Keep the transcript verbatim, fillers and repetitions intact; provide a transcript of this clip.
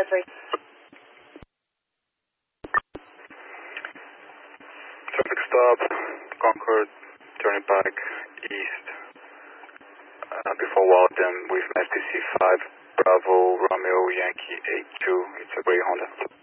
three. Traffic stop, Concord, turning back east uh, before Walden with S T C five, Bravo, Romeo, Yankee eight two. It's a gray Honda.